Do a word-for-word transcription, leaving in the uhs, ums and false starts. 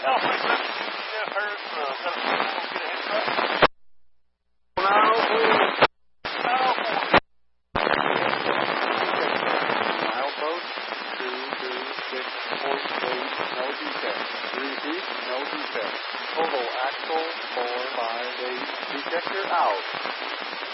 L forty-seven, yeah, heard, uh, got a signal, get a head start. Now, please. Now, Milepost two two six point eight, no defect. Repeat, no defect. Total axle four five eight. Detector out.